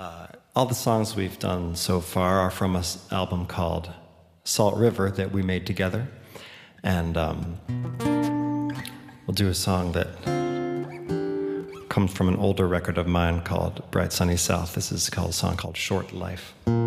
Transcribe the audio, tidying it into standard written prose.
All the songs we've done so far are from an album called Salt River that we made together. And we'll do a song that comes from an older record of mine called Bright Sunny South. This is a song called Short Life.